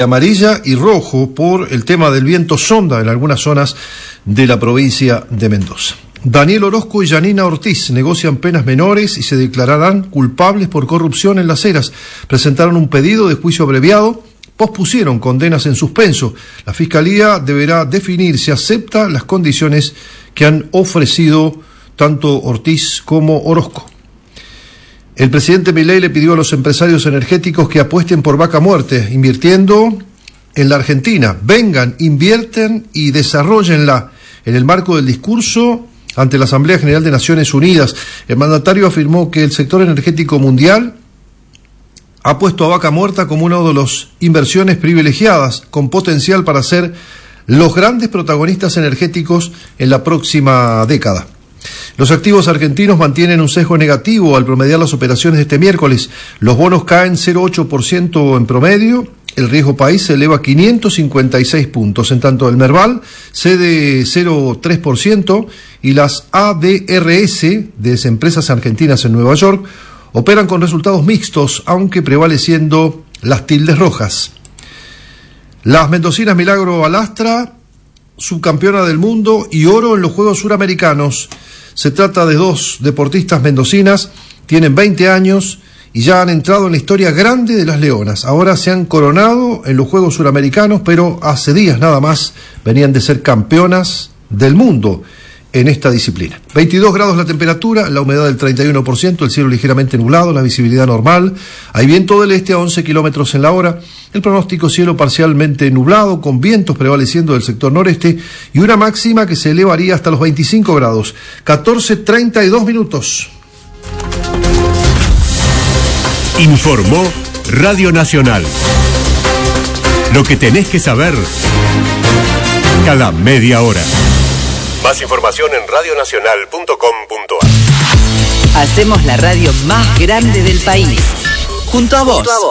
amarilla y rojo por el tema del viento sonda en algunas zonas de la provincia de Mendoza. Daniel Orozco y Yanina Ortiz negocian penas menores y se declararán culpables por corrupción en Las Heras. Presentaron un pedido de juicio abreviado, pospusieron condenas en suspenso. La Fiscalía deberá definir si acepta las condiciones que han ofrecido tanto Ortiz como Orozco. El presidente Milei le pidió a los empresarios energéticos que apuesten por Vaca Muerta, invirtiendo en la Argentina. Vengan, invierten y desarróllenla. En el marco del discurso ante la Asamblea General de Naciones Unidas, el mandatario afirmó que el sector energético mundial ha puesto a Vaca Muerta como una de las inversiones privilegiadas, con potencial para ser los grandes protagonistas energéticos en la próxima década. Los activos argentinos mantienen un sesgo negativo al promediar las operaciones de este miércoles. Los bonos caen 0,8% en promedio. El riesgo país se eleva a 556 puntos. En tanto, el Merval cede 0,3% y las ADRS de las empresas argentinas en Nueva York operan con resultados mixtos, aunque prevaleciendo las tildes rojas. Las mendocinas Milagro Alastra, subcampeona del mundo y oro en los Juegos Suramericanos. Se trata de dos deportistas mendocinas, tienen 20 años y ya han entrado en la historia grande de las leonas. Ahora se han coronado en los Juegos Suramericanos, pero hace días nada más venían de ser campeonas del mundo en esta disciplina. 22 grados la temperatura, la humedad del 31%, el cielo ligeramente nublado, la visibilidad normal, hay viento del este a 11 kilómetros en la hora, el pronóstico cielo parcialmente nublado, con vientos prevaleciendo del sector noreste y una máxima que se elevaría hasta los 25 grados, 14:32 minutos. Informó Radio Nacional. Lo que tenés que saber cada media hora. Más información en radionacional.com.ar. Hacemos la radio más grande del país. Junto a vos.